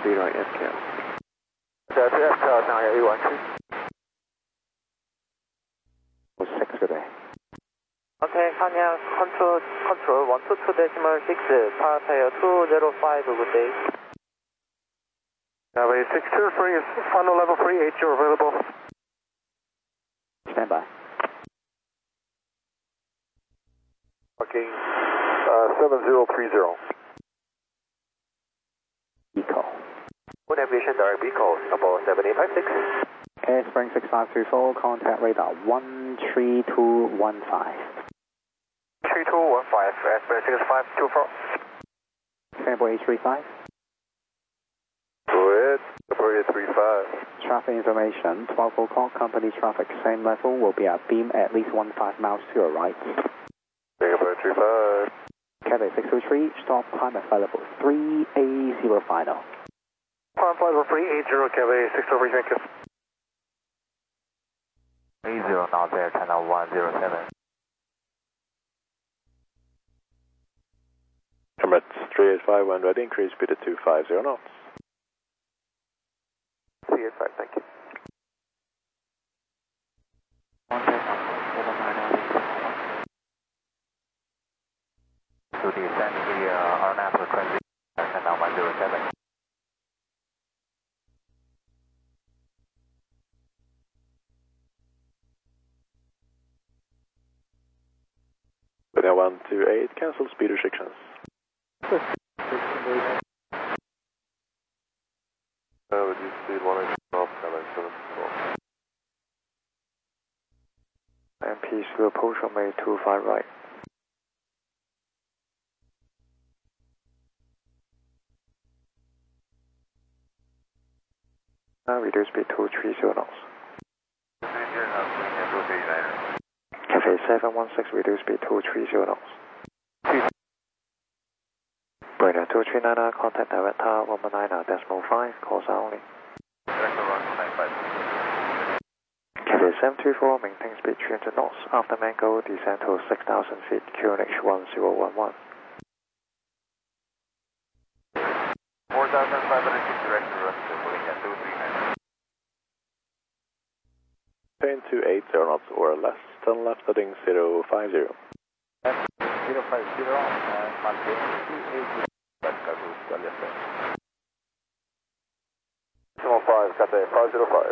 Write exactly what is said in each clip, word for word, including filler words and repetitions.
speed right, F Cal. Delta F Cal, now here, eight one two. six, good day. Okay, Hanyang, control, control, one two two decimal six, power tail two zero five, good day. Runway six two three, final level three eight zero available. Stand by. Okay, uh, seven zero three zero. Eco. Good aviation direct Eco, number seven eight five six. Okay, Spring six five three four, contact radar one three two one five. three two one five, Spring six five two four. Singapore eight three five. Go ahead, Singapore eight three five. Traffic information, twelve o'clock, company traffic, same level, will be at beam at least one five miles to your right. Singapore eight three five. Cathay six two three, stop time at flight level three A zero final. Time flight level three eight zero, Cathay six two three, thank you. eight zero knots there, channel one zero seven. Emirates three eight five one, ready, increase speed to two five zero knots. three eight five, thank you. To descend the uh, R N A frequency, channel one zero seven. With one two eight, cancel speed restrictions. Uh, reduce speed one eight off, seven seven four. M P slow approach runway two five right. Now reduce speed two three zero knots. Cathay seven one six, reduce speed two three zero knots. Brenda two three nine, contact director one one nine decimal five, calls only. Cathay seven two four, maintain speed three hundred knots. After mango, descend to six thousand feet, Q N H one zero one one. four thousand five hundred feet direct to rest, Bolivia two three nine. Maintain two eight zero knots or less, turn left heading zero five zero. zero five zero, and maintain two eight zero. Decimal five, Cathay five zero five.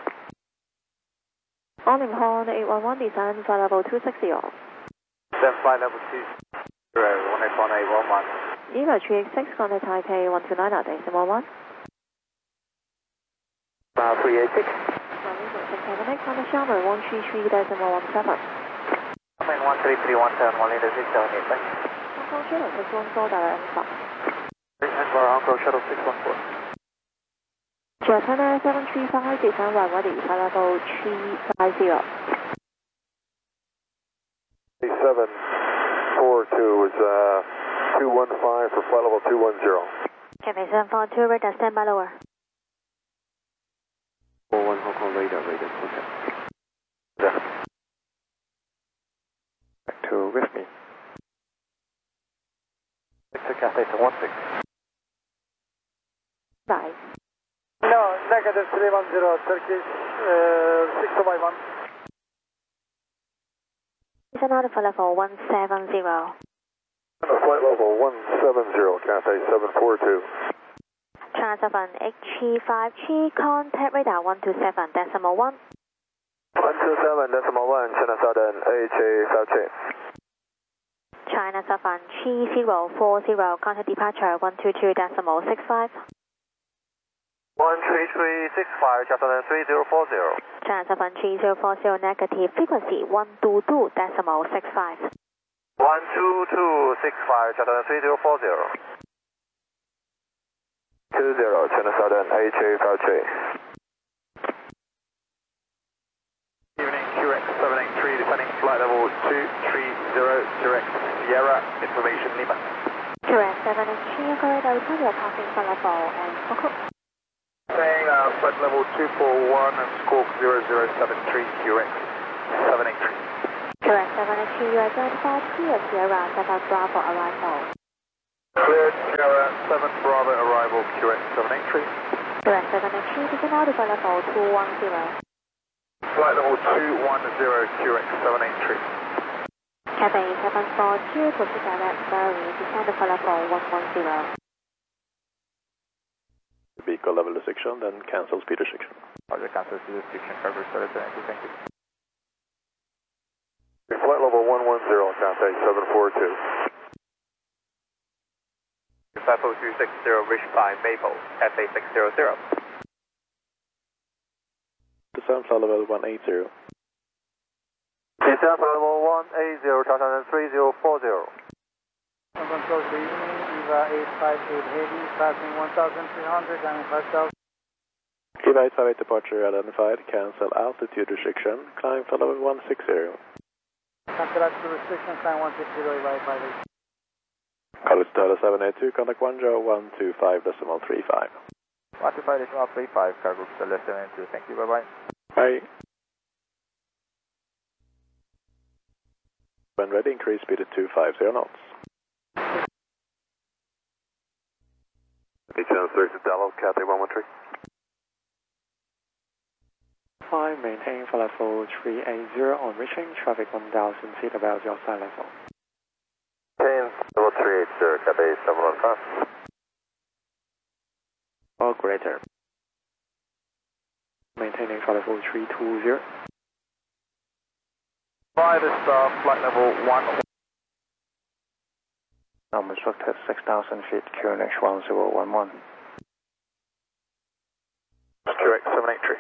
Arling Horn eight one one, descend flight level two six zero. Then flight level two zero, one eight one eight one one. Eva three eight six, contact Taipei one two nine, decimal one. Uh, three eight six. six seven eight, contact Xiamen one three three, decimal one seven. Xiamen one three three one seven, one leader six seven eight, thank you. Hong Kong Shuttle six one four, direct Ansar. Ansar, Hong Kong Shuttle six one four. China seven three five, descend one ready, flight level three five zero. seven four two is uh, two one five for flight level two one zero. Cathay seven four two, radar stand by lower. four one Hong Kong radar, radar contact. Yeah. Back to with me. Victor Cathay to one six. Bye. No, negative three one zero, Turkish uh, six two five one. Descend out of flight level one seven zero. Flight level one seven zero, Cathay seven four two. China seven H G five G, contact radar one two seven, decimal one. one two seven, decimal one, China Southern H A five G. China seven G zero four zero, contact departure one two two, decimal six five. one three three six five, China three zero four zero. China seven G zero four zero, negative frequency one two two, decimal six five. one two two six five, China three zero four zero. two zero, China Southern H A five G. Evening, Q X seven eight three, descending flight level two three zero, direct Sierra, information Lima. Q X seven eight three, corridor, return your passing flight level and Hong Kong. Saying uh, flight level two four one and squawk zero zero seven three, Q X seven eight three. Q X seven eight three, you identified clear Sierra, Delta Bravo arrival. Cleared Sierra seven Bravo arrival Q X seven eight three. Q X seven eight three, descend now to flight level two one zero. Flight level two one zero Q X seven eight three. Cathay seven four two, proceed direct ferry, descend to flight level one one zero. Vehicle level restriction, then cancel speed restriction. Roger, cancel speed restriction, cargo service, thank you. Flight level one one zero, Cathay seven four two. five oh two six zero, reach by Maple, Cathay six zero zero. Descend flight level one eight zero. Descend flight level one eight zero, Tata three zero four zero. Control, good evening, EVA eight five eight heavy, passing one thousand three hundred, landing five thousand. EVA eight five eight departure identified, cancel altitude restriction, climb flight level one six zero. Cancel altitude restriction, climb one six zero, EVA eight five eight. Carlos Tower seven eight two, contact one zero one two five decimal three five. one two five decimal three five, cargo service, seven eight two, thank you, bye bye. Bye. When ready, increase speed to two five zero knots. H N six Dallas, Cathay one one three. Fine, maintain flight level three eight zero on reaching, traffic one thousand feet about your side level. ten, level three eight zero, Cathay seven one five. Or greater. Maintaining flight level three two zero. five star, flight level one. Number instructed six thousand feet, Q N H one zero one one. Q X seven eight three.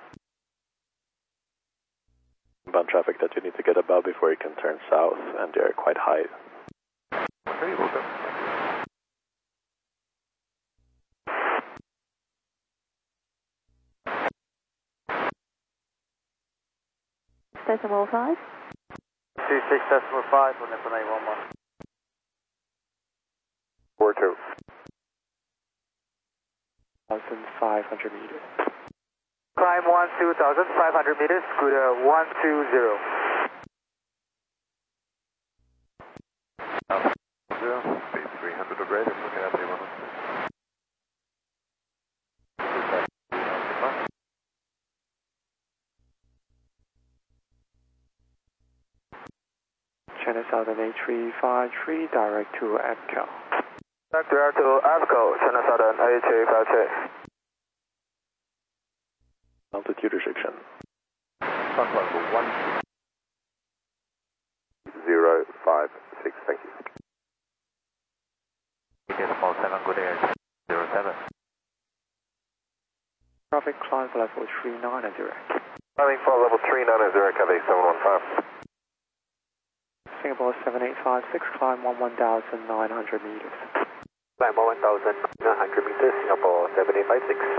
Inbound traffic that you need to get above before you can turn south, and they're quite high. Okay, will do. Decimal five. two six decimal five, one F eight one one. four two. one thousand five hundred meters. Climb one two thousand five hundred meters, scooter one two zero. Zero, speed three hundred or greater, looking at A one. China Southern eight three five three, direct to APCO. Direct to APCO, China Southern eight three five three. Altitude restriction. Sun level one Zero five six, thank you. decimal seven, good air, zero seven. Traffic climb for level three nine zero. Climbing for level three nine zero, Cathay seven one five. Singapore seven eight five six, climb one one thousand nine hundred meters. Climb one thousand nine hundred meters, Singapore seven eight five six.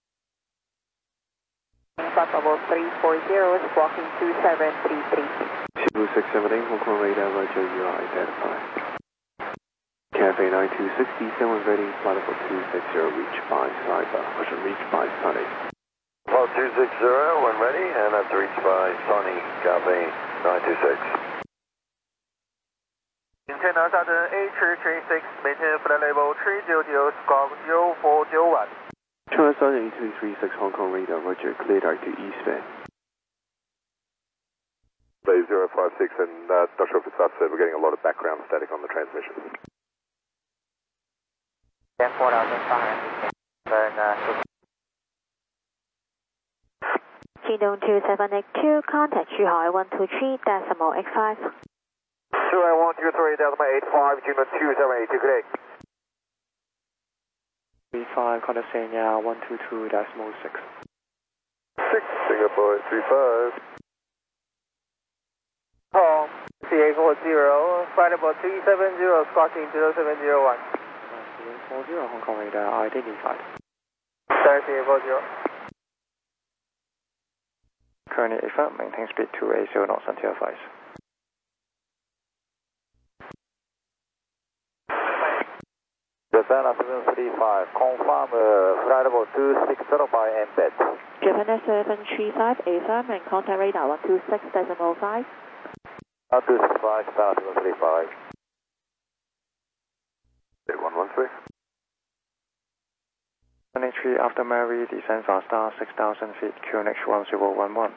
Flight level three four zero, squawking two seven three three. Cebu six seven eight, Hong Kong radar, roger, you are identified. Cathay nine two six, descend when ready, flight level two six zero, reach by Cyber, roger, reach by Sunny. Well, two six zero, when ready, and that's reached by Sunny, Cathay nine two six. China Southern eight three three six, maintain flight level three zero zero, squawk zero four zero one. China Southern eight three three six, Hong Kong radar, roger, clear direct to eastbound. Bay zero five six, and uh, not sure if it's us, uh, we're getting a lot of background static on the transmission. ten four thousand five hundred, uh, Jingdong two seven eight two, contact Zhuhai one two three, decimal eight five. Sure, one two three, decimal eight five, Jingdong two seven eight two, good day. three five, contact Sanya one two two, decimal six. six, Singapore three five. Home, three eight four zero, flight level three seven zero, squawking zero seven zero one. three eight four zero, Hong Kong radar, identified. three eight four zero. Currently A F A, maintain speed two eight zero knots until advice. Japan seven three five, confirm uh, flight level two six zero by embed. Japan seven three five, A F M and contact radar one two six decimal five. one two six five, Japan seven three five. Day one. Super. one eight three after Mary, descend fast star six thousand feet, Q N H one zero one one.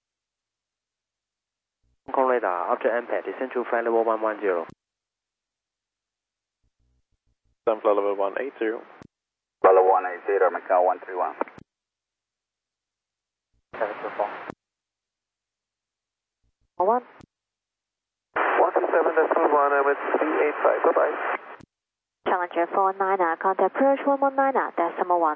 Hong Kong radar, after impact, descend to flight level one one zero. Sunflower level one eight zero. Level one eight zero, Macau one three one. One. one two seven decimal one, I'm at three eight five, bye bye. Challenger four niner, contact approach one one niner, decimal one.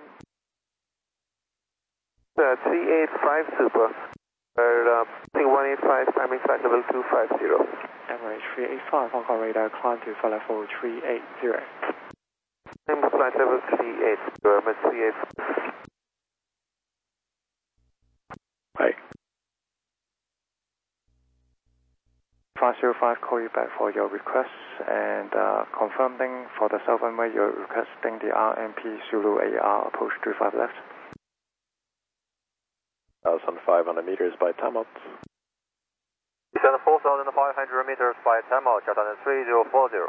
Uh, three eight five Super. Uh, one eight five, climbing flight level two five zero. Emirates three eight five, Hong Kong radar, climb to flight level three eight zero. Climb to flight level three eight zero, I'm at three eight five. Bye. five zero five, call you back for your request and uh, confirming for the southern way you're requesting the R M P Zulu A R approach three five left. one thousand five hundred meters by Tamot. Descend four thousand five hundred meters by Tamot, Chatan three zero four zero.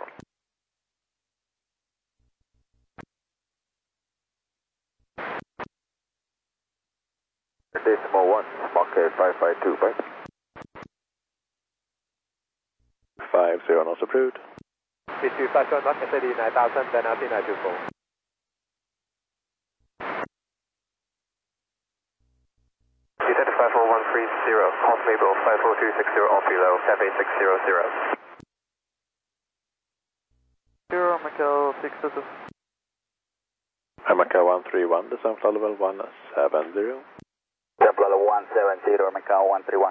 Decimal one, Mach five five two, bye. five zero, not approved. Speed two five one, Mach thirty-nine thousand, then nine two four. Descend five four one three zero, off label five four two six zero, off below, Cafe six zero zero. Zero, Macau six two two. Macau one three one, the sunflower level one seven zero. Sunflower one seven zero, Macau one three one.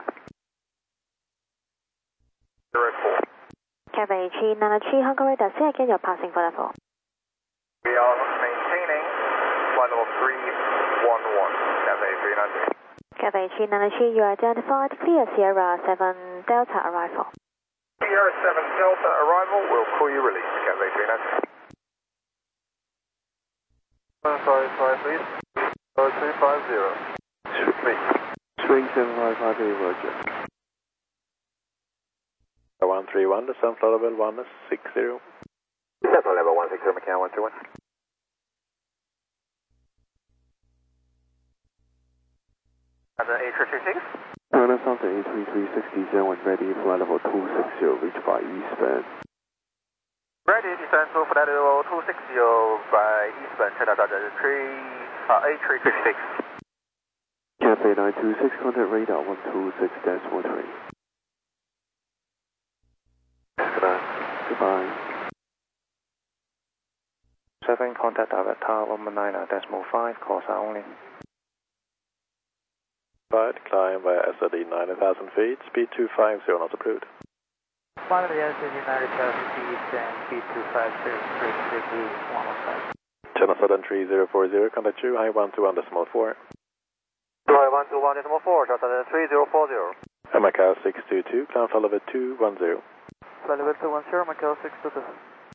Direct four. Cafe three nine three, Hong Kong radar, say again you're passing for level. We are maintaining flight level three one one, Cafe three nine three. Cafe three nine three, you are identified, clear Sierra seven Delta arrival. Sierra seven Delta arrival, we'll call you release, Cafe three nine three. Uh, sorry, sorry, please. Uh, three five zero. Swing seven five five eight, Roger. one three one, the sunflower level one six zero. Sunflower level one six zero, Macau one three one. And then A three three six. China Southern A three three sixty-seven, ready, flight level two six zero, reach by eastbound. Ready, descend to flight level two six zero by eastbound, China Southern three, uh, A three three six. Cafe nine two six, contact radar one two six decimal three. Goodbye. Goodbye. seven, contact direct tower one nine decimal five, Corsa only. Right, climb via S L D nine thousand feet, speed two five zero, not approved. Finally, S L D ninety thousand feet and speed two five zero, straight strictly one oh five. China Southern three zero four zero, contact you, high one two one decimal four. Flight one two one decimal four, China three zero four zero. Macau six two two, climb flight level two one zero. Flight level two one zero, Macau six two two.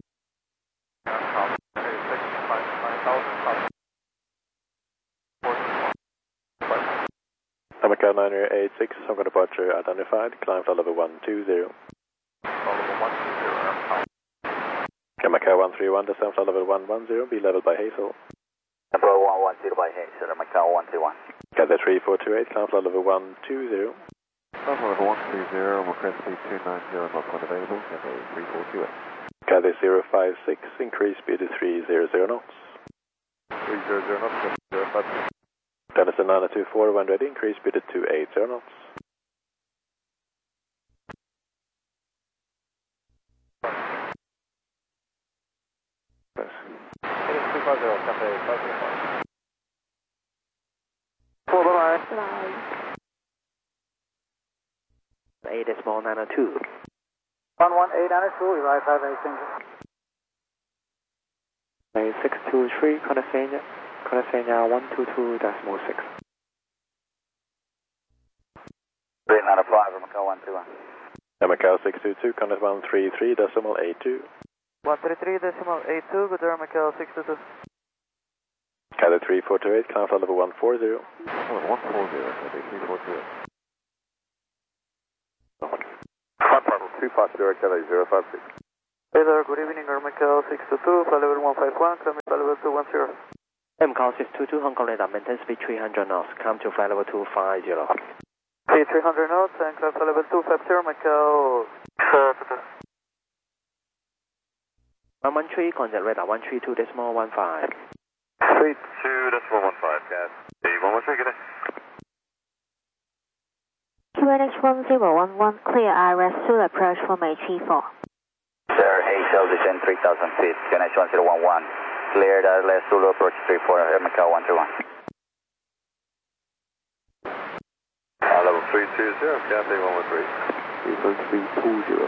Macau nine eight six, Hong Kong departure identified, climb flight level one two zero. Macau one three one, descend flight level one one zero, be leveled by Hazel. Sunflower one one zero by Hazel, Macau one three one. Gather three four two eight, climb flight level one two zero. Sunflower level one three zero, request speed two nine zero, not point available, Cafe three four two eight. Gather zero five six, increase speed to three hundred knots. three hundred knots, zero five six. Denison nine two four, when ready, increase speed to two eighty knots. two five zero, Cafe five zero five. Four, bye bye. Bye. A decimal nine two. one one eight nine two, arrive five eight A six two three, Condescenia, Condescenia one two two decimal six. three nine five, Macau one two one. Macau six two two, Condes one three three decimal eight two. one three three decimal eight two, good day, Macau six two two. Gather three four two eight, climb flight level one four zero. Oh, one four zero, Cafe three four two eight. Flight level two five zero, Cafe zero five six. Hello, good evening, Air Macau six two two, flight level one five one, climb flight level two one zero. Air Macau six two two, Hong Kong radar, maintain speed three hundred knots, come to flight level two five zero. Speed three hundred knots and climb flight level two five zero, Macau. one one three, contact radar one three two decimal one five. three two decimal one five, gas. one one three, good day. Q N H one zero one one, clear I R S, Zulu approach for May three four. Sir, H L descend three thousand feet, Q N H one zero one one. Cleared I R S, Zulu approach three four, Air Macau one three one. Uh, level three two zero, Cathay one one three. Refund three two zero.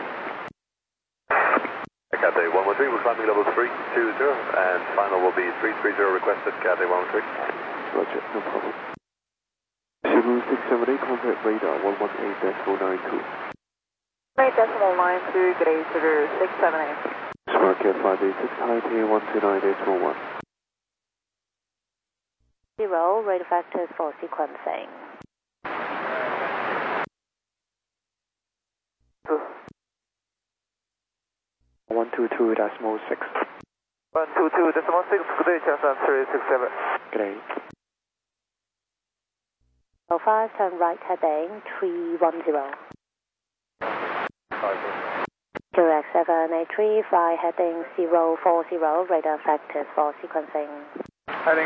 Cathay one one three, we're climbing level three two zero, and final will be three three zero requested, Cathay one one three. Roger, no problem. Zulu six seven eight, contact radar one one eight decimal nine two. eight decimal nine two, good day, Zulu six seven eight. Smart Cat five eight six, Taipei one two nine decimal one. Zero, radar factors for sequencing. one two two decimal six. one two two decimal six, good day, Changsan three six seven. Good day. Oh five, turn right heading three one zero. Q X seven eight three, fly heading zero four zero, radar factors for sequencing. Heading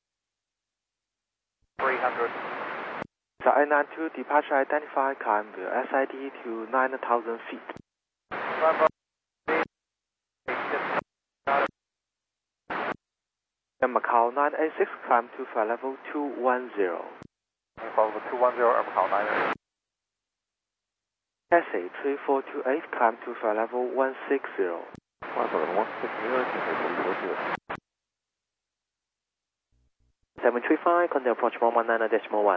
three hundred. The A nine two departure identified, climb the S I D to nine thousand feet. Air Macau nine eight six, climb to flight level two one zero. Level two one zero, Air Macau nine eight. Taxi three four two eight, climb to flight level one six zero. one six zero, seven three five, contact approach one one nine decimal one.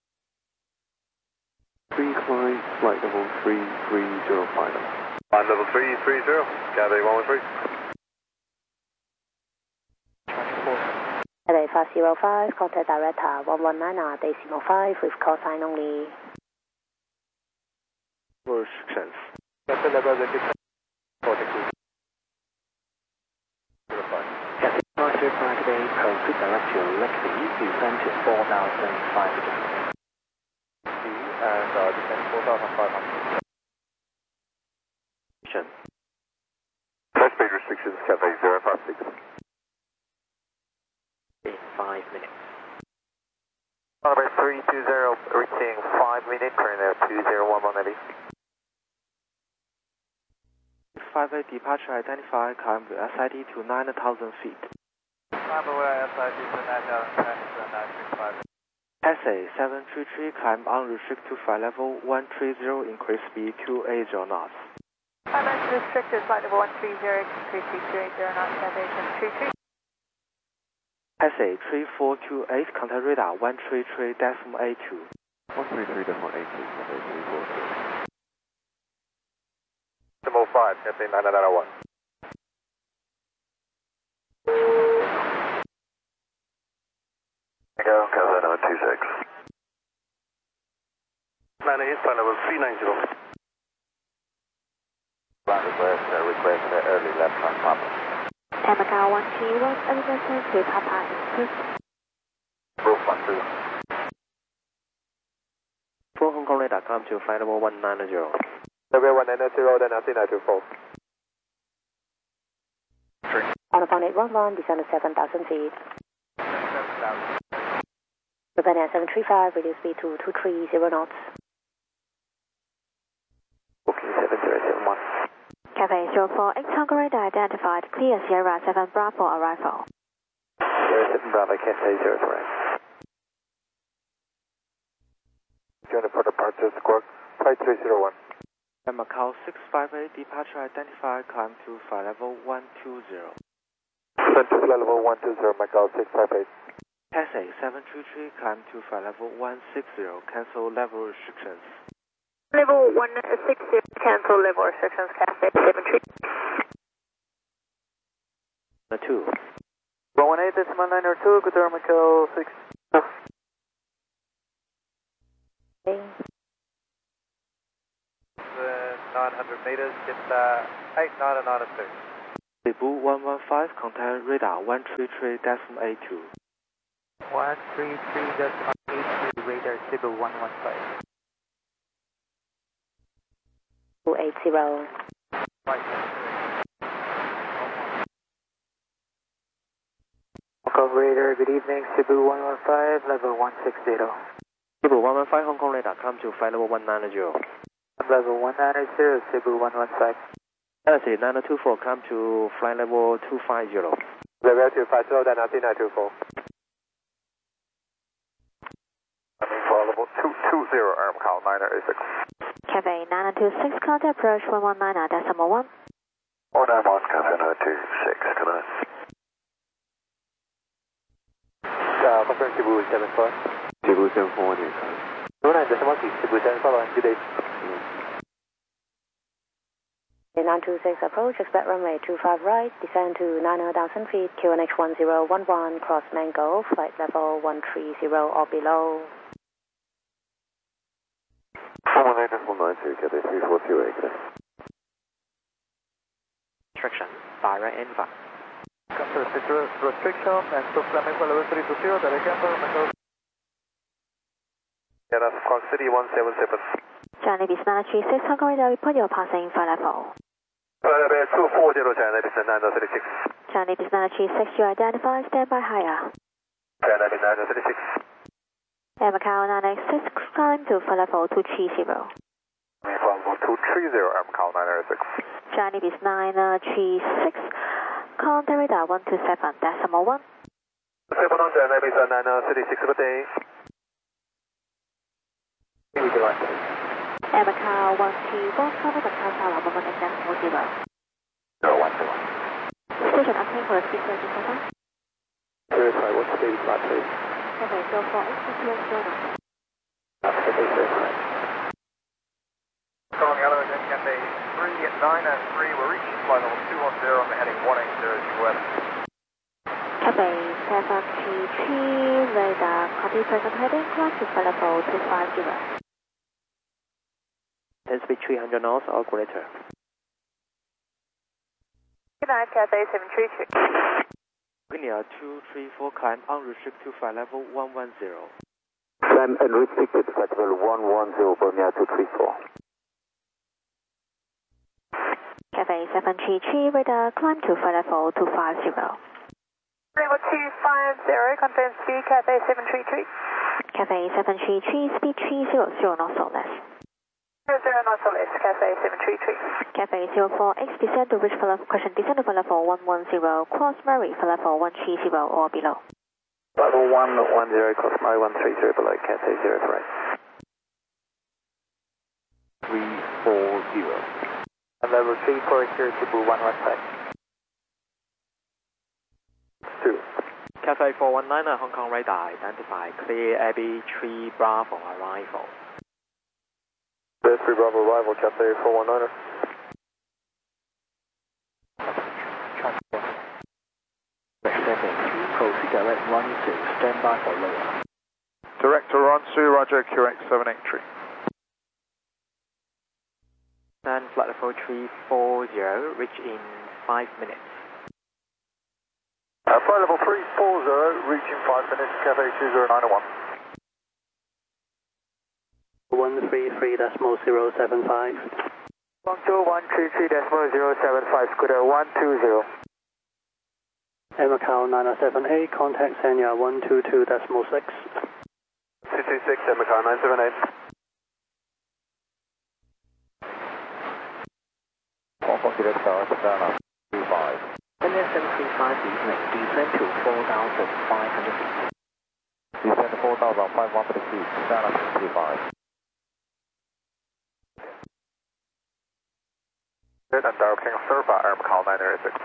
Three climb, flight level three three zero final. On level three three zero, Cathay one one three. Cathay five zero five, contact director one one nine decimal five with call sign only. Restrictions. Cathay level restriction. Cathay five zero five today, proceed direct to Lexi, descend to four thousand five hundred. And uh, descend four thousand five hundred. Flight speed restrictions, Cathay zero five six. In five minutes. Number three two zero, reaching five minutes, current air two zero one one heavy. six five eight departure identified, climb the S I D to nine thousand feet. Climb away S I D to nine thousand nine six five. Taxi seven three three, climb unrestricted to flight level one three zero, increase speed two eighty knots. Climb restricted, flight level one three zero, three three two eight zero knots, Cathay seven three three. Taxi three four two eight, contact radar one three three decimal eight two. one three three decimal eight two, Cathay three four two. Decimal five, Cathay nine nine one. Go, Cathay nine two six. nine eight, flight level three nine zero. Flight request, uh, request uh, early left on Papa. Air Macau one two one, elevator to Papa Express. Roof one two. For Hong Kong radar, climb to flight level one nine zero. W one nine zero, then N C nine two four. On upon eight one one, descend to seven thousand feet. Japan Air seven three five, reduce speed to two three zero knots. Booking seven zero seven one. Cathay zero four eight, Hong Kong radar identified, clear Sierra seven Bravo arrival. zero seven Bravo, Cathay zero four eight. Join for departure, squawk, flight three zero one. Air Macau six five eight departure identified, climb to flight level one two zero. Descend to flight level one two zero, Macau six five eight. Taxi seven three three, climb to flight level one six zero, cancel level restrictions. Level one six zero, cancel level restrictions, Cathay seven three. The two. one one eight decimal nine or two, good Air Macau six. Okay. nine hundred meters, it's uh, eight nine nine two. Cebu one one five, contact radar one three three decimal eight two. one three three decimal eight two, radar Cebu one one five. two eight zero. Hong Kong radar, good evening, Cebu one one five, level one six zero. Cebu one one five, Hong Kong radar, come to flight level one nine zero. Level one nine zero, Cebu one one five. Galaxy nine two four, come to flight level two five zero. Level two five zero, Dynasty nine two four. For level two two zero, Air Macau nine eight six. Cafe nine two six, contact approach one one nine decimal one. one nine one, Cafe nine two six, good night. Uh, confirm Cebu seven four. Cebu seven four, one eight five. two nine decimal six, Cebu seven four, good day. nine two six approach, expect runway two five right, descend to nine thousand feet, Q N H one zero one one, cross Mango, flight level one three zero or below. four one eight decimal nine two, Cathay three four two eight. Restriction, direct inbound. Cancel restriction and to Flamengo level three two zero, direct inbound. Yeah, that's Clark City one seven seven. China Beast nine three six, Hong Kong radar, report your passing flight level. Flight level two four zero, China Beast nine three six. China Beast nine three six, you identify, stand by higher. China Beast nine three six. Air Macau nine eight six, climb to flight level two three zero. From two three zero, Air Macau nine eight six. China Beast nine three six, contact radar one two seven decimal one. seven on China Beast nine three six, good day. Here we go. Air Macau one two one, contact Macau Tower one one eight decimal zero. zero one zero. Station obtained for the speed surge so far. Verify, what's the daily flight, please? Okay, so for X two zero zero. Cathay verify. Calling Yellow, then Cathay three nine three, we're reaching flight level two one zero, I'm heading one eight zero to west. Cafe seven three three, radar, copy present heading, climb to flight level two five zero. Ten speed three hundred knots or greater. Good night, Cathay seven three three. Linear two three four, climb unrestricted to flight level one one zero. Climb unrestricted, flight level one one zero, Bermuda two three four. Cafe seven three three, radar, climb to flight level two five zero. Level two five zero, confirm speed, Cathay seven three three. Cafe seven three three, speed three zero zero knots or less. zero zero knots or less, Cathay seven three three. Cafe zero four X, descend to reach for level, question, descend to level one one zero, cross Murray for level one three zero or below. Level one one zero, cross Murray one three zero below, Cathay zero for eight. three four zero. And level three four zero, Cebu one one five. two. Cathay four one nine, Hong Kong radar, identify, clear Abbey three Bravo arrival. three Bravo arrival, Cathay four one nine. Descending, proceed direct run to stand by for lower. Director run to Roger, Q X seven eight three. And flight level three four zero, reach in five minutes. Uh, flight level three four zero, reaching five minutes, Cathay two zero nine one. one three three decimal zero seven five. Guangzhou one three three decimal zero seven five, Scooter one two zero. Air Macau nine seven eight, contact Sanya one two two decimal six. two two six, Air Macau nine seven eight. Hong Kong Director, Savannah two five. N S seven three five evening, descend to four thousand five hundred feet. Descend to four thousand five hundred feet, Savannah two five. And directing served by Air Macau nine eight six.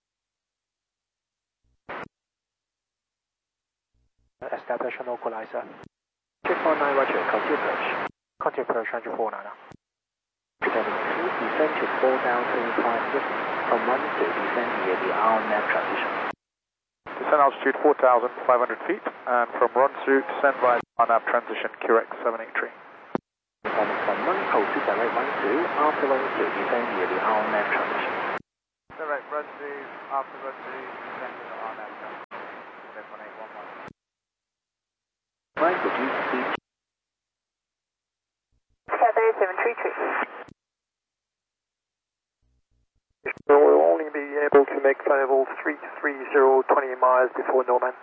Establish an equalizer. three four nine, Roger, continue approach. Continue approach one four nine. Descending two, descend to four thousand five hundred feet. From one to descend near the R N A V transition. Descend altitude four thousand five hundred feet, and from run through, descend via R N A V transition, Q X seven eight three. performance from one, proceed direct one two, after one two, descend near the R M F transition. Direct run two, after run two, descend to the R M F transition. Quebec one eight one one. Right, would you speed? Cathay seven three three. We'll only be able to make flight level three three zero, twenty miles before Norman.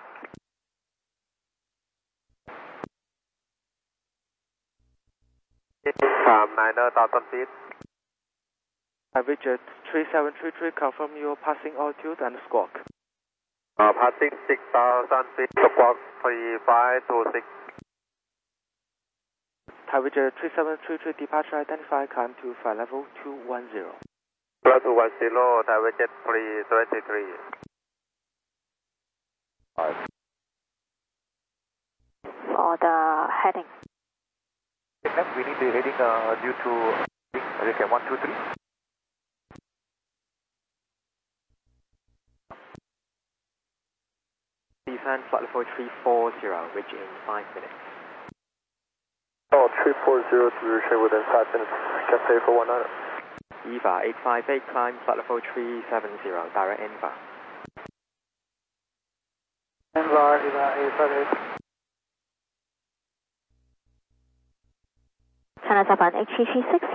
From nine thousand feet. I Richard three seven three three, confirm your passing altitude and squawk. Uh, passing six thousand feet, squawk three five two six. Thai Richard three seven three three, departure identify, climb to flight level two one zero. Plus two one zero, Thai Jet three twenty-three. For the heading. Next, we need the heading uh, due to American one two three. Descend flight level three four zero, reach in five minutes. Oh, three four zero to reach within five minutes. Cathay for one hundred. EVA eight five eight, climb flight level three seven zero, direct EVA. Envar, EVA eight five eight. China Japan H three three six.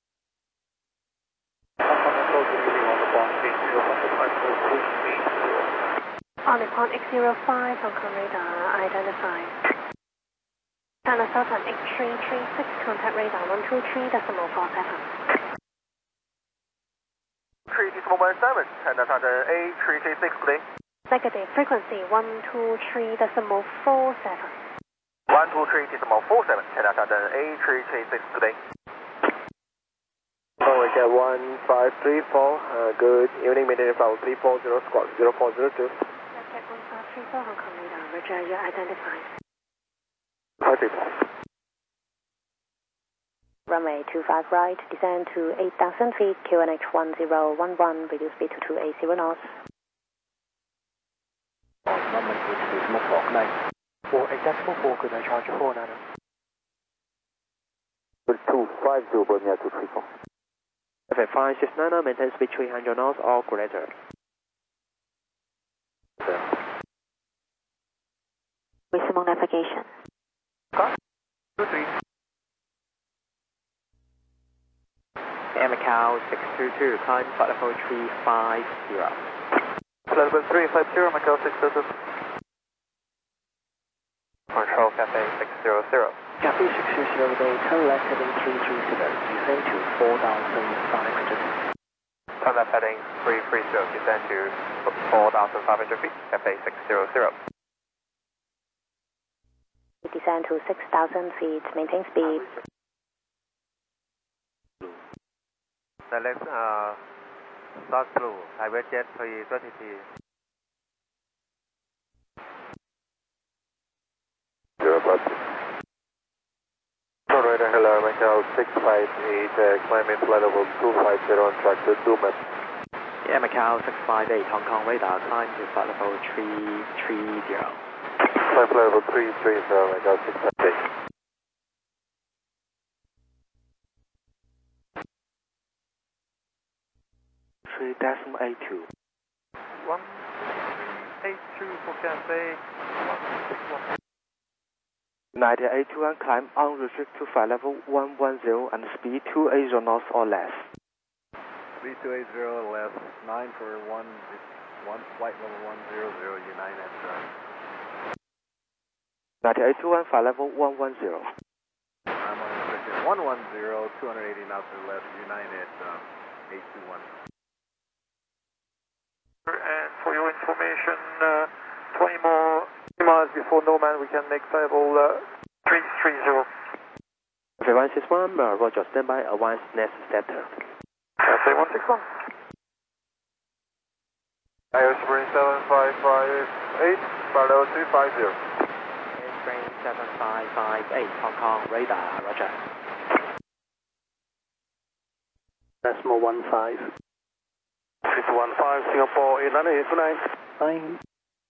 On Nippon X zero five, Hong Kong radar identified. China Southern H three three six, contact radar one two three decimal four seven. three decimal one seven, China Southern A three three six, please. Negative, frequency one two three decimal four seven. one two three decimal four seven, China Southern A three three six, today. Oh, we get one five three four, uh, good evening, maintain level three four zero, squawk zero four zero two. Check one five three four, Hong Kong radar, Roger, you're identified. five three four. Runway two five right, descend to eight thousand feet, Q N H one zero one one, reduce speed to two eighty knots. Number is decimal four nine. For decimal four, could I charge four nano? two five zero, Bermuda two three four. Okay, five six nano, maintain speed three hundred knots or greater. Resume navigation. two three. Air Macau six two two, climb flight level three five zero. Flight level three five zero, Macau six two two. Control Cathay six zero zero. Cathay six zero zero, day, turn left heading three three zero, descend to four thousand five hundred. Turn left heading three three zero, descend to four thousand five hundred feet, Cathay six zero zero. Descend to six thousand feet, maintain speed. Select uh, dark blue, Thai Jet three twenty-three. Zero plus. Operator, hello, Macau six five eight, uh, climb in flight level two five zero on track to Dumas. Air Macau six five eight, Hong Kong radar, climb to flight level three three zero. Climb flight level three three zero, Macau six five eight. three decimal eight two. one eight two for Cathay, one six one. ninety eight two one, climb unrestricted to flight level one one zero and speed two eighty knots or less. three two eight zero less, nine for one, one flight level one zero zero, United. ninety eight two one, flight level one one zero. I'm unrestricted, one one zero, two eighty knots or less, United, uh, eight two one. And for your information, uh, twenty more miles before Norman, we can make flight level uh, three three zero. Okay, one six one, uh, Roger, stand by, advance next sector. Cathay one six one. I O Spring seven five five eight, flight level three five zero. Air Spring seven five five eight, Hong Kong radar, Roger. Decimal one five. six one five, Singapore eight nine eight two nine. Nine.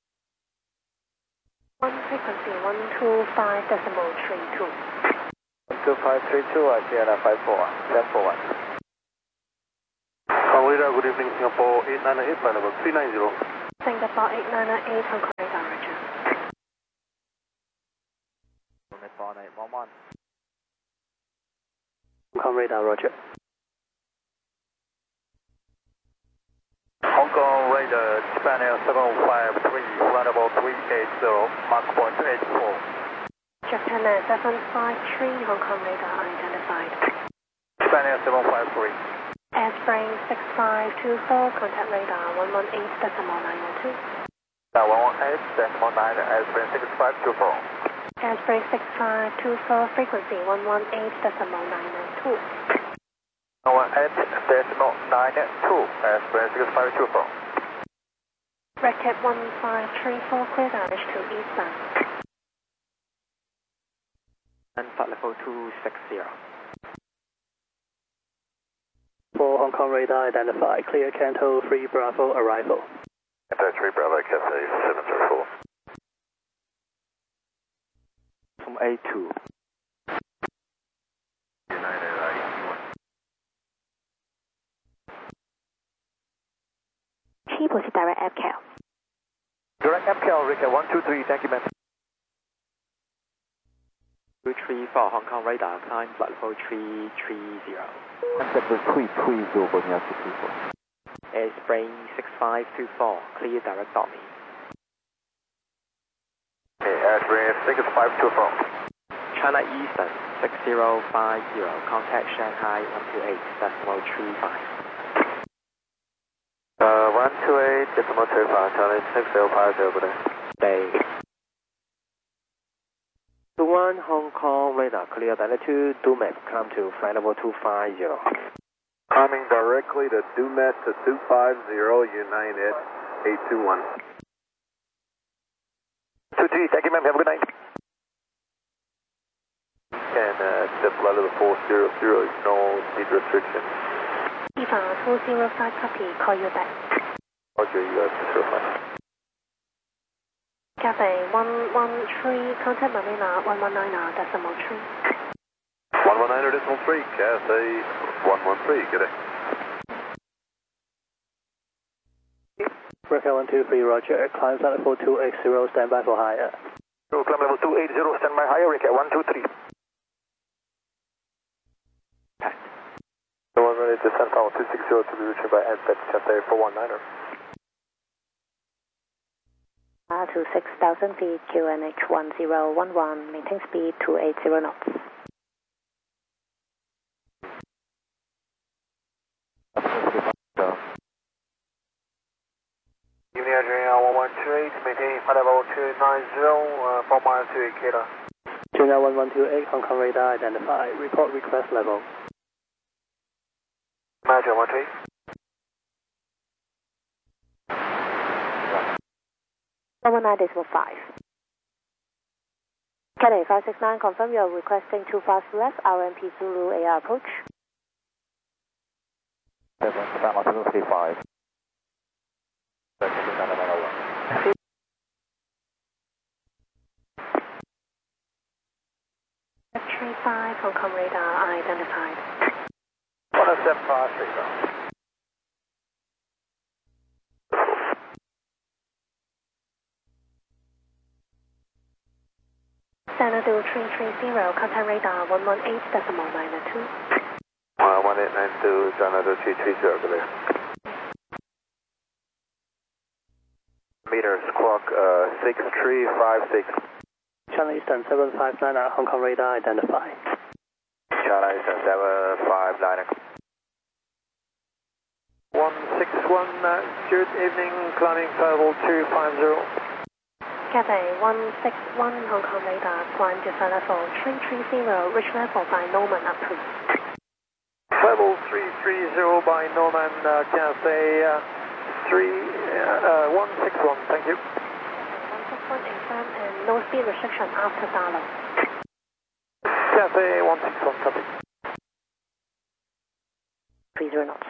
One frequency one two five decimal three two. two five three two, I C L five four one, seven four one. Hong Kong radar, good evening, Singapore eight nine eight, flight level three nine zero. Singapore eight nine eight, Hong Kong radar, roger. Nepal eight one one. Hong Kong radar, roger. Hong Kong radar, Japan Air seven five three, flight level three eight zero, Mach point eight four. Japan Air seven five three, Hong Kong radar identified. Japan Air seven five three. Airspring six five two four, contact radar one one eight decimal nine oh two. Uh, one one eight, decimal nine, Airspring six five two four. Airspring six five two four, frequency one one eight decimal nine oh two. one one eight, decimal nine two, Airspring six five two four. Recap one five three four, clear damage to eastbound. And flight level two six zero. For Hong Kong radar, identify clear Canto three Bravo arrival. Canto three Bravo, Cathay seven zero four. From A two. United eighty-one. T proceed direct A P C A L. Direct A P C A L, Rica one two three, thank you, man. two three four, Hong Kong radar, climb flight level three three zero. Contact three three zero, Bosnia six three four. Airspring six five two four, clear direct Tommy. Okay, Airspring six five two four. China Eastern six zero five zero, contact Shanghai one two eight decimal three five. Uh, one two eight decimal three five, Charlie six zero five zero, good day. Day. two one Hong Kong radar, clear altitude, do map, climb to flight level two five zero. Climbing directly to Dumet to two five zero, United eight two one. two three, thank you, ma'am, have a good night. And uh, accept flight level four zero zero, no speed restriction. Eva four zero five, copy, call you back. Roger, you guys zero five. Cathay one one three, contact Marina one one nine decimal three. one one nine decimal three, Cathay one one three, good day. Rica one two three, roger. Climb flight level two eight zero, stand by for higher. So, climb level two eight zero, stand by higher, Rica one two three. So one ready to descend final two six zero to be retrieved by Ansett, Cathay four one niner. Uh, to six thousand feet, Q N H one zero one one, maintain speed two eight zero knots. Evening, Adrian one one two eight, maintain flight level two nine zero, uh, four miles to Ikeda. China one one two eight, Hong Kong radar, identify. Report request level. Manager one two eight. one one nine decimal five. Cathay five six nine, confirm you're requesting two fast left, R M P Zulu A R approach. seven, seven three five. three five, Hong Kong radar identified. one oh seven five three five. Xanadu three three zero, contact radar one one eight decimal nine two. Uh, one eight nine two, Xanadu three three zero, good day. Meters, clock uh, six three five six. China Eastern seven five nine, Hong Kong radar, identify. China Eastern seven five nine. one six one, uh, good evening, climbing level two five zero. Cathay one six one, Hong Kong radar, climb to flight level three three zero, reach level by Norman approved. Level three three zero by Norman, uh, Cathay uh, three, uh, one six one, thank you. one six one exam and no speed restriction after Darlow. Cathay one six one, copy. three zero knots.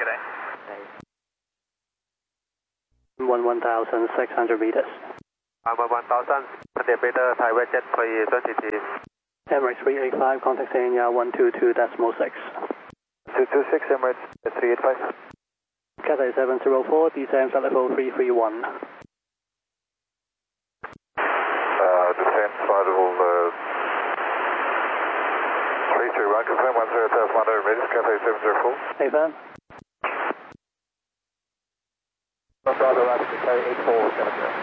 good day. One one thousand six hundred meters. Uh, one thousand, Peter, Thai Jet three twenty. Emirates three eight five, contact Enya one two two decimal six. two two six, Emirates three eight five. Cathay seven zero four, descend flight level three three one. Uh, descend flight level uh, three three one, confirm one zero thousand one hundred meters, Cathay seven zero four. Hey, fan. Brother, that's Cathay eight four, seven zero.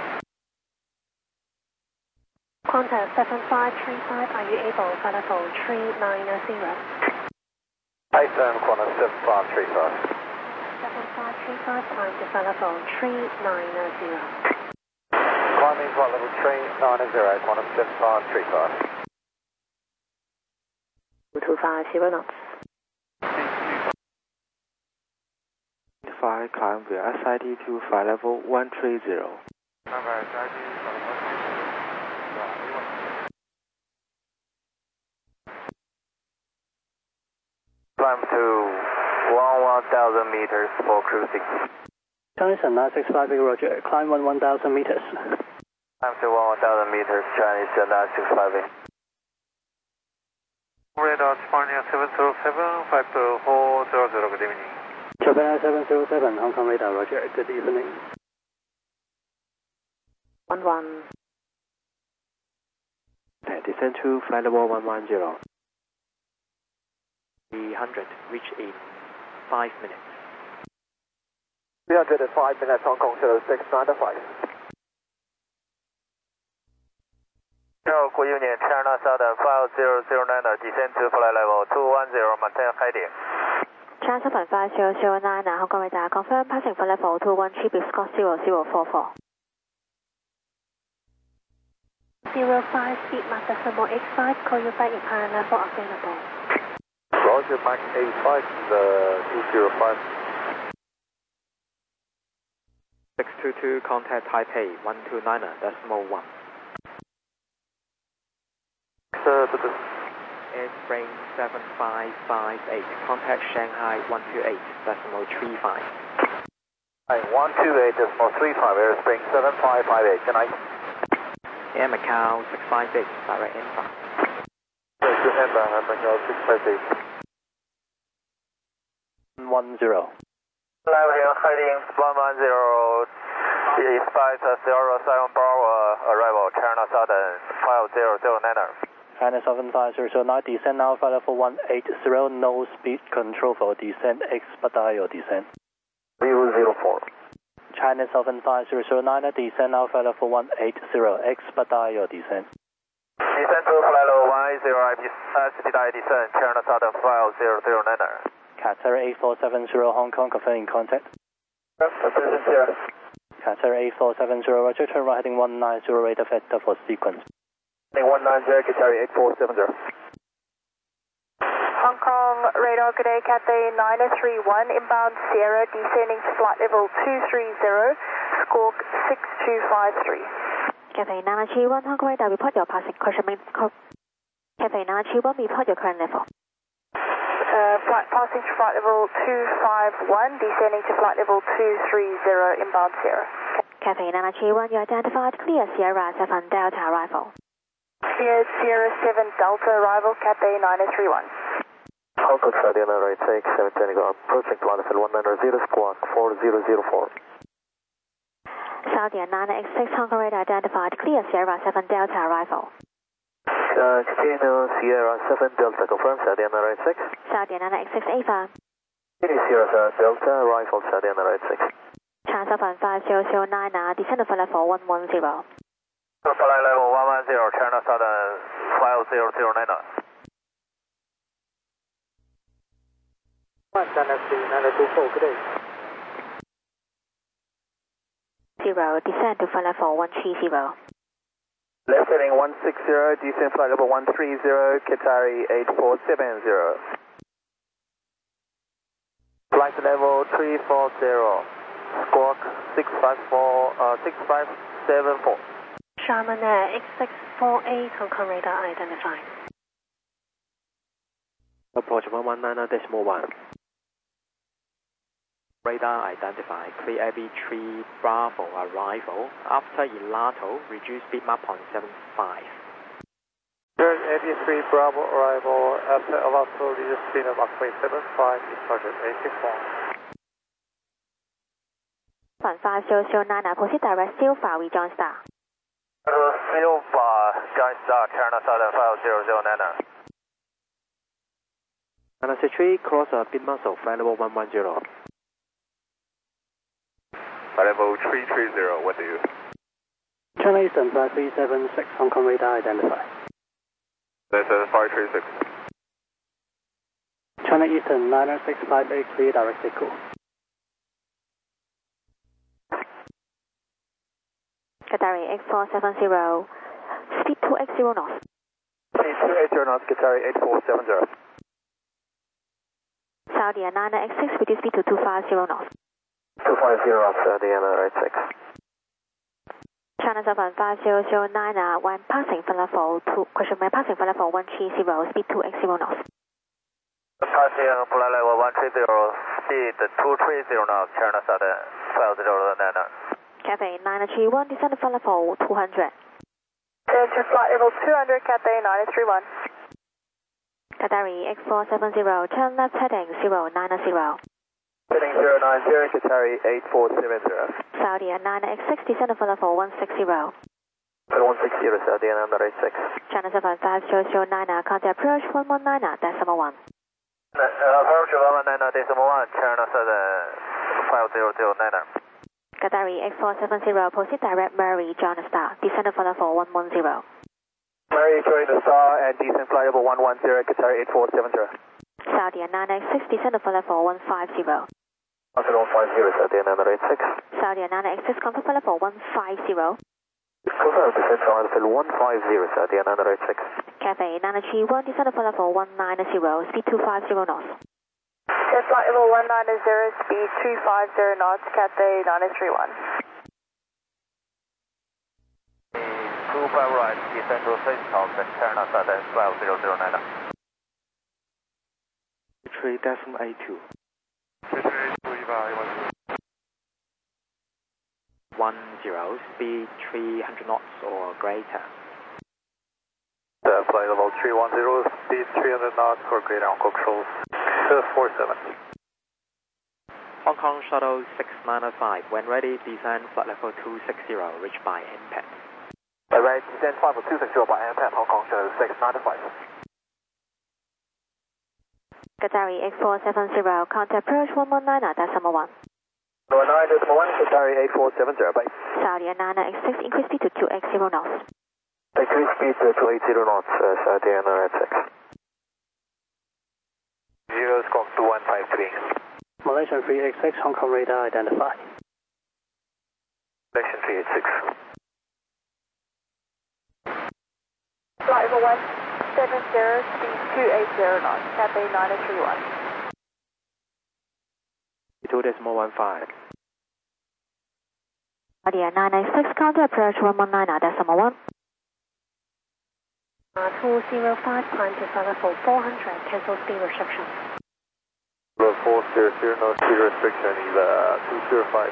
Contact seven five three five, are you able to level three nine zero? Hi, Sam, corner seven five three five. seven five three five, climb to level three nine zero. Climbing flight level three nine zero, corner seven five three five. two five zero knots. five, climb via S I D to flight level one three zero. Climb to one thousand meters for cruising. Chinese nine six five, Roger. Climb one one thousand meters. Climb to one thousand meters, Chinese nine six five. Radar Japan seven zero seven, five four zero zero, good evening. Japan seven zero seven, Hong Kong radar, Roger. Good evening. One one. Descend to flight level one one zero. three hundred, reach in five minutes. three hundred five minutes, Hong Kong zero six nine five. Hello, good evening, China Southern five zero zero nine, descend to flight level two one zero, maintain heading. China Southern five zero zero nine, Hong Kong radar, confirm passing flight level two one three, Scott zero zero four four. zero five, speed mark decimal X five, call you back if higher level available. Roger, Mike eight five, the two zero five. six two two, contact Taipei one two nine decimal one. Sir, Airframe seven five five eight, contact Shanghai one two eight decimal three five. Hi, one two eight decimal three five, Airspring seven five five eight, good night. Air Macau six five eight, direct inbound. Good inbound, Air Macau six five eight. One zero. Level here, heading one one zero, five zero seven Bravo, arrival, China Southern five zero zero nine. China seven five zero zero nine, descend now, flight level one eight zero, no speed control for descent, expedite your descent. zero zero four. China seven five zero zero nine, descend now, flight level one eight zero, expedite your descent. Descend to flight level one eight zero, expedite descent, China Southern five zero zero nine. Qatar eight four seven zero, Hong Kong, confirming contact. Position zero. Qatar eight four seven zero, Roger, turn right heading one nine zero, radar vector for sequence. one nine zero, Qatar eight four seven zero. Hong Kong radar, good day, Cathay nine three one, inbound Sierra, descending to flight level two three zero, squawk six two five three. Cathay nine three one, Hong Kong radar, report your passing current. Cathay nine three one, report your current level. Uh, flight passing to flight level two five one, descending to flight level two three zero, inbound Sierra. Cathay nine three one, you identified clear Sierra seven Delta arrival. Clear Sierra seven Delta arrival, Cathay nine three one. Hong Kong Saudi right six seven ten, go approaching flight level one nine zero, squawk four zero zero four. Saudi nine X six, Hong Kong radar identified clear Sierra seven Delta arrival. Uh, Casino Sierra seven Delta, confirm, Saudi right six. Saudi nine X six Ava. Sierra seven Delta, rifle, Saudi right six. China seven five zero zero nine, descend to flight level one one zero. Flight level one one zero, China Southern five zero zero nine. China nine two four, good day. Zero, descend to flight level one three zero. Left heading one six zero, descend flight level one three zero, Qatari eight four seven zero. Flight level three four zero, squawk six five four, uh, six five seven four. Sharman Air X six four eight, Hong Kong radar identified. Approach one one nine decimal one. Radar identified, clear A B three Bravo arrival. After Elato, reduce speed Mach zero point seven five. There's A B three Bravo arrival after Elato, reduce speed of Mach zero point seven five, departure eight six one. one five zero zero nine, proceed direct Silva, we join Star. Silva, join Star, China Southern five zero zero nine. China six three, cross a bit muscle, flight level one one zero. Flight level three three zero, what do you? China Eastern five three seven six, Hong Kong radar identified. This is five three six. China Eastern nine six five eight, clear direct echo. Qatari eight four seven zero, speed two eight zero knots. Speed two eight zero knots, Qatari eight four seven zero. Saudi nine X six, reduce speed to two five zero knots. two five zero knots, Saudi eight six. China Southern five zero zero nine, uh, one passing for level two, question mark, passing for level one three zero, speed two eight zero knots. Passing flight level one three zero, speed two three zero knots, China Southern five zero nine. Cathay nine three one, descend for level two hundred. Enter flight level two hundred, Cathay nine three one. Qatari eight four seven zero, turn left heading zero nine zero. Heading zero nine zero, Qatari eight four seven zero. Saudi nine X six, descend for level one six zero. one six zero, Saudi eight six. China Southern five zero zero nine, contact approach one one nine, decimal one. Approach one one nine, decimal one, China Southern five zero zero nine. Qatari eight four seven zero, proceed direct Murray, John Star, descend for level one one zero. Murray, join the Star and descend flight level one one zero, Qatari eight four seven zero. Saudi nine X six, descend for level one five zero. one five zero, Saudi eight six. Saudi nine X six, confirm for level one five zero. Confirm descent for level one five zero, Saudi eight six. Cathay nine three one, descend for level one nine zero, speed two five zero knots. Jet flight level one nine zero, speed two five zero knots, Cathay nine three one. two five right, descend to six thousand, China Southern five zero zero nine. three decimal eight two. one zero, speed three hundred knots or greater. Uh, flight level three one zero, speed three hundred knots or greater on controls. four seven. Hong Kong Shuttle six nine five, when ready, descend flight level two six zero, reach by impact. Alright, descend flight level two six zero by impact, Hong Kong Shuttle six nine five. Qatari eight four seven zero, contact approach one one nine, decimal one. one nine decimal one, Qatari eight four seven zero, bye. Saudi nine X six, increase speed to two eight zero knots. Increase speed to two eight zero knots, uh, Saudi eight six. zero squawk two one five three. Malaysian three eight six, Hong Kong radar identified. Malaysian three eight six. Flight level one seven zero, speed two eight zero knots, Cathay nine three one. two decimal one five. Saudi nine X six, contact approach one one nine, decimal one. Uh, two zero five, climb to flight level four hundred, cancel speed restriction. Level four zero zero, no speed restriction, either two zero five.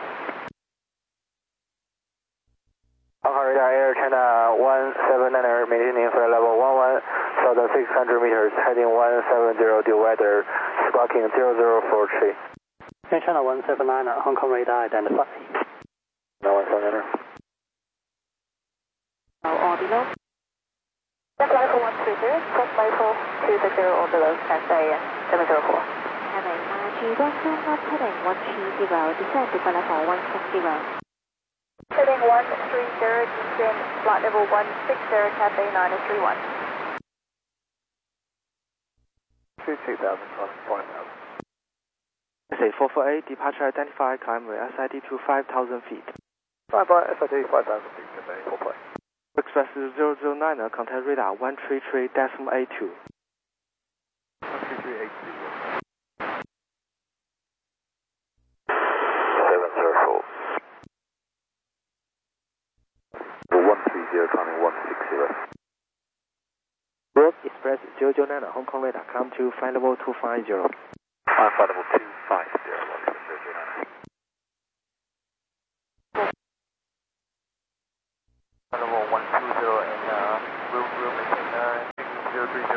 Hong Kong radar Air China one seven nine, maintaining flight level one one thousand six hundred meters, heading one seven zero, due weather, squawking zero zero four three. Air China one seven nine, Hong Kong radar identified. No one seven nine. Or below. Jet flight level one three zero, cross level two six zero or below, Cathay seven zero four. Cathay nine three one, turn left heading one three zero, descend to flight level one six zero. Heading one three zero, descend flight level one six zero, Cathay nine three one. two two thousand, four thousand. S A four four eight, departure identified, climb with S I D to five thousand feet. Five by S I D five thousand feet, Cathay four play. Express zero zero nine, contact radar one three three decimal eight two. one three three eight two. seven zero four. one three zero, climbing one six zero. Road Express zero zero nine, Hong Kong radar, come to flight level two five zero. Flight level two five zero, zero zero nine.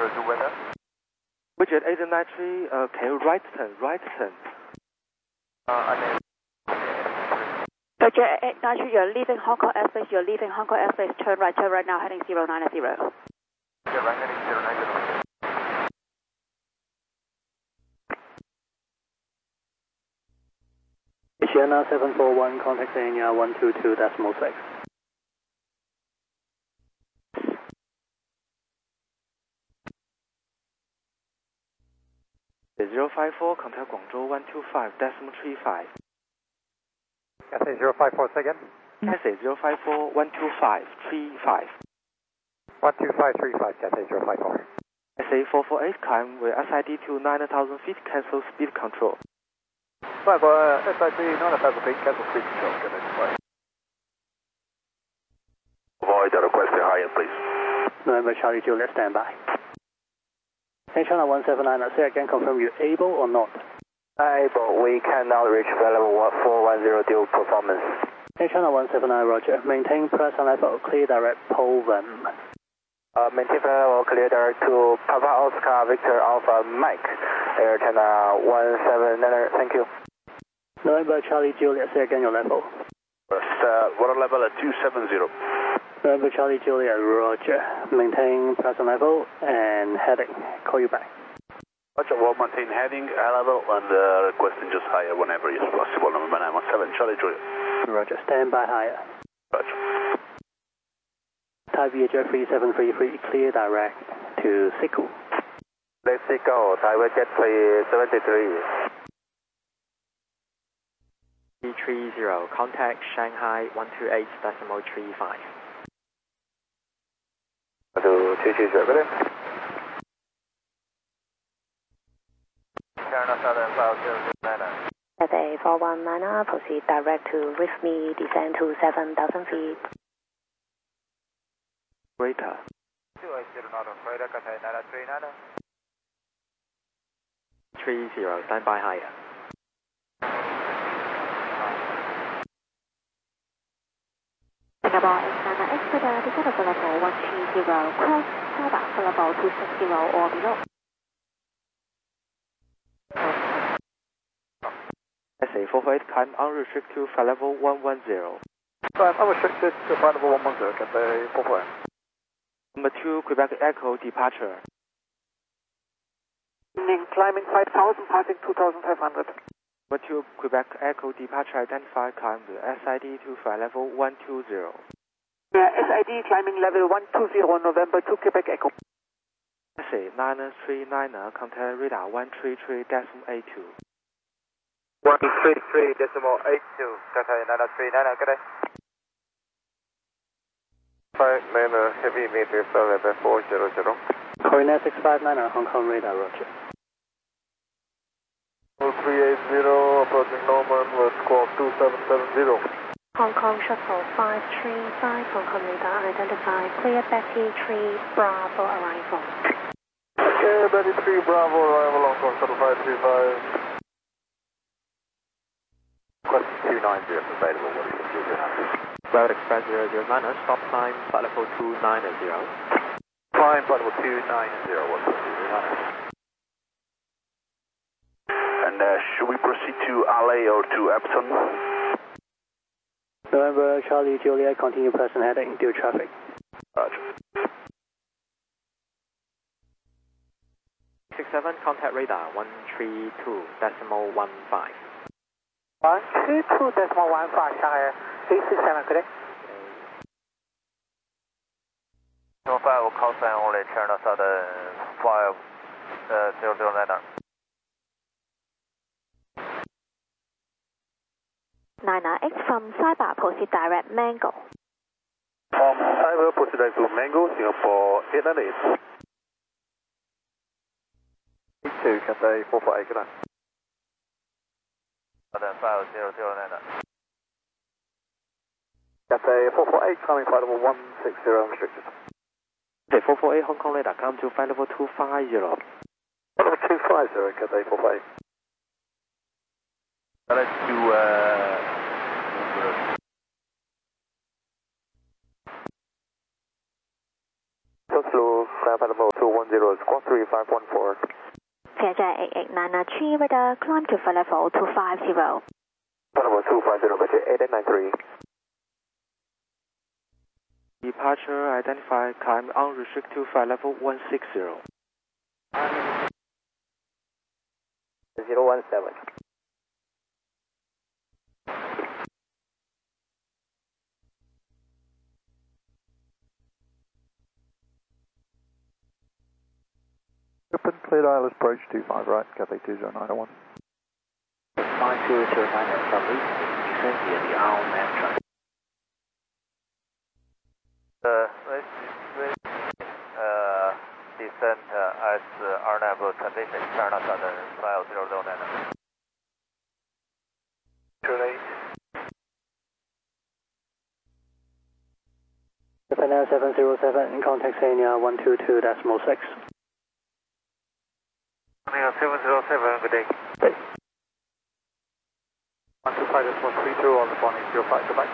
do weather. Widget eight nine three, uh, can you right turn, right turn? Uh, I mean, Roger, eight nine three, you're leaving Hong Kong airspace, you're leaving Hong Kong airspace, turn right, turn right now, heading zero nine zero. yeah, right heading zero nine zero. Sienna seven four one, contact Anya one two two decimal six. zero five four, contact Guangzhou one two five decimal three five. Cathay zero five four, second. Cathay zero five four one two five three five. one two five three five, Cathay zero five four. S A four four eight, climb with S I D to nine thousand feet, cancel speed control. Five, uh, S I D nine thousand feet, cancel speed control, Cathay flight. Avoid the requested higher, please. November Charlie Juliet, stand by. Hey, China one seven nine, say again, confirm you're able or not? Able, we cannot reach flight level four one zero due performance. Hey, China one seven nine, roger. Maintain press and level, clear direct, pull them. Uh, maintain flight level, clear direct to Papa Oscar Victor Alpha Mike. Air China one seven nine, thank you. November Charlie Juliet, say again your level. Uh, water level at two seven zero. November Charlie Juliet, roger. Maintain press and level and heading. Call you back. Roger, we'll maintain heading, high level, and uh, requesting just higher whenever is possible. November nine one seven, Charlie Juliet. Roger, stand by higher. Roger. Thai Vietjet three seven three three, clear direct to Siku. Let's go, Thai Vietjet three seventy-three. three three zero, contact Shanghai one two eight decimal three five. To two two zero, good day. China Southern five zero zero nine. Cathay four one nine, proceed direct to Rifmi, descend to seven thousand feet. Greater. two eight zero North Freighter, Cathay nine three nine. three zero, stand by higher. Singapore Nana Expedia, descend of level one three zero, cross Sabah for level two six zero or below. S A four four eight, climb unrestricted to flight level one one zero. Climb unrestricted to flight level one one zero, Cathay four four eight. Number two, Quebec Echo departure. Climbing five thousand, passing two thousand five hundred. Number two, Quebec Echo departure identified, climb with S I D to flight level one two zero. Yeah, S I D climbing level one two zero, November two Quebec Echo. S A nine three nine, contact radar one three three decimal eight two. one three three decimal eight two, Cathay nine three nine, good day. Five nine heavy meter flight level four zero zero. Coronet six five nine, Hong Kong radar, roger. three eight zero, approaching Norman with squawk two seven seven zero. Hong Kong Shuttle five three five, Hong Kong radar identified, clear Betty three Bravo arrival. Okay, Betty three Bravo arrival, Hong Kong Shuttle five three five. Question two nine zero available, what is your have? Road Express zero zero nine, stop climb, flight level two nine zero. Climb flight level two nine zero, what's the zero nine? And uh, should we proceed to L A or to Epsom? November Charlie Juliet, continue present heading, due traffic. Roger. six seven, contact radar one three two decimal one five. one two two decimal one five, Shanghai eight six seven, good day. No five will call sign only, China Southern five zero zero nine. Niner X from Saibai, proceed direct Mango. From Saibai, proceed direct to Mango, Singapore eight nine eight. eight two, Cathay four four eight, good night. Southern five zero zero nine. Cathay four four eight, climbing flight level one six zero, restricted. Cathay four four eight, Hong Kong radar, come to flight level two five zero. Level two five zero, Cathay four four eight. Let's do, uh... Oslo Climb level two one zero, squawk three five one four. Vietjet eight eight nine three, radar, climb to flight level two five zero. Level two five zero, Vietjet eight eight nine three. Departure identified, climb unrestricted to flight level one six zero. zero one seven. Open, cleared I L S approach two five right, Cathay two zero nine one. five zero zero nine from East, descend via the R N F track. Uh, let's, let's uh, descend uh, as uh, R N F transition, China Southern, file zero zero nine. Too late. Japan seven zero seven, in contact Sanya one two two decimal six. seven zero seven, good day. Hey. one two five decimal three two on the phone eight zero five, goodbye.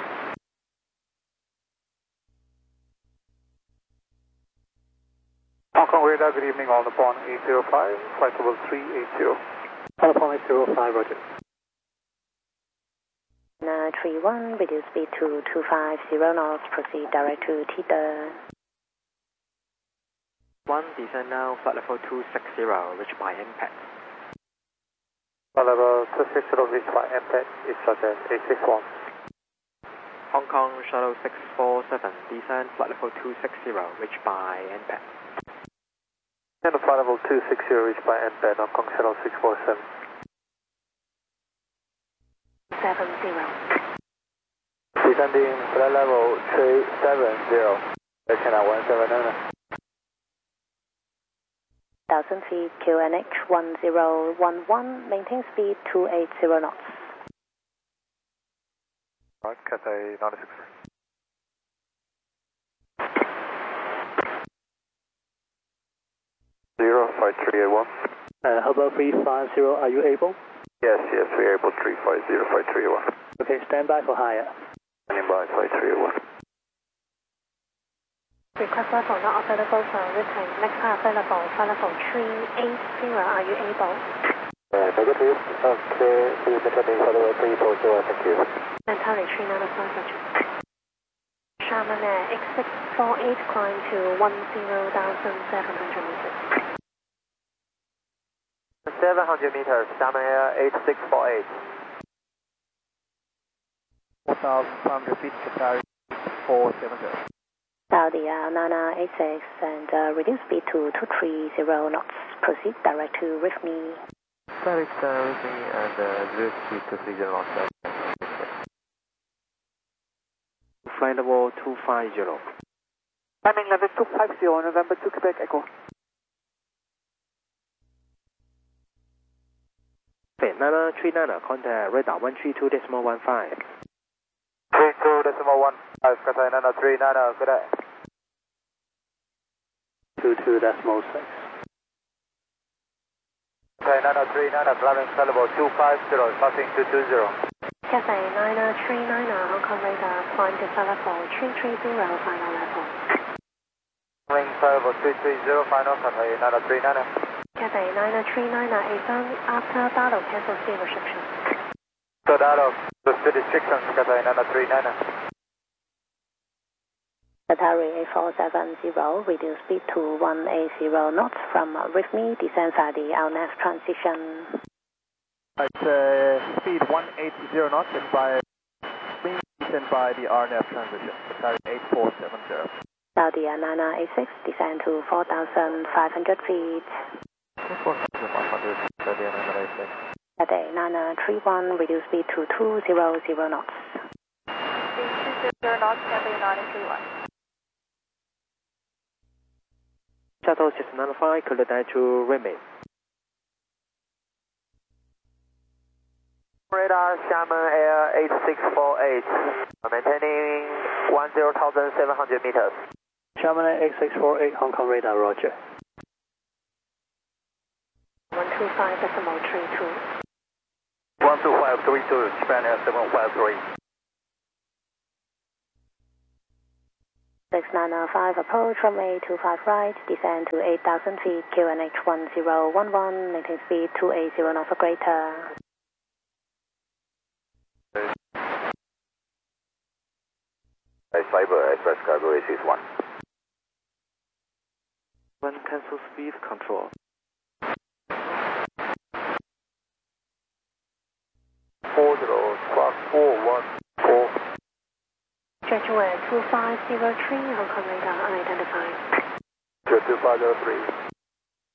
Hong Kong radar, good evening on the phone eight zero five, flight level three eight zero. On the phone eight zero five, roger. nine three one, reduce speed to two five zero knots, proceed direct to Tita. one, descend now, flight level two six zero, reached by impact. Flight level two six zero, reached by impact, is roger, eight six one. Hong Kong Shuttle six four seven, descend, flight level two six zero, reached by impact. And the flight level two six zero, reached by impact, Hong Kong Shuttle six four seven. seven zero. Descending flight level three seven zero, China one seven nine. one thousand feet, Q N H one zero one one, maintain speed two eight zero knots. Right, Cathay ninety-six. Zero five three eight one. Uh, how about three five zero, are you able? Yes, yes, we are able three five zero five three eight one. Okay, stand by for higher. Standing by five three eight one. Request level not available for return. Next part available, flight level three eight zero, are you able? Uh, negative. Okay, please maintain flight level three four zero, thank you. Mentally three nine five, roger. Sharman Air X six four eight, climb to one zero thousand seven hundred meters. seven hundred meters, Sharman Air eight six four eight. four thousand five hundred feet, Qatar four seven zero. Saudi Nana eight six and uh, reduce speed to two three zero knots. Proceed direct to Rifmi. Direct uh, with me and uh, reduce speed to three zero knots. Flight level two five zero. Timing level two five zero, November two Quebec Echo. Nana three nine, contact radar one three two decimal one five. three two decimal one five, Cathay Nana three nine, good day. two two decimal six. Cathay Nana three nine, climbing flight level two five zero, passing two two zero. Cathay nine three nine, Hong Kong radar, climb to flight level three three zero, final level. Climbing flight level three three zero, final, Cathay Nana three nine. Cathay nine three nine, A-Sun, after battle, cancel speed restriction. So dialogue, the speed restrictions, Cathay Nana three nine. Qatari eight four seven zero, reduce speed to one eight zero knots from Rifmi, descend via the R N F transition. It's uh, speed one eight zero knots and by me descend by the R N F transition. Qatari eight four seven zero. Saudi Nana eight six, descend to four thousand five hundred feet. four thousand five hundred, Saudi Nana eight six. Cathay Nana three one, reduce speed to two zero zero knots. Speed two zero knots, Cathay nine three one. Shuttle six nine five, clear to Remy. Radar Sharman Air eight six four eight, maintaining one zero thousand seven hundred meters. Sharman Air eight six four eight, Hong Kong radar, roger. one two five decimal three two. one two five three two, Japan Air seven five three. six nine five approach, runway two five right, descend to eight thousand feet, Q N H one zero one one, maintain speed two eighty knots or greater. Cyber Express Cargo A six one. One cancel speed control. four zero, squawk four one four. Jetway two five zero three, Hong Kong radar unidentified. Jet two five zero three.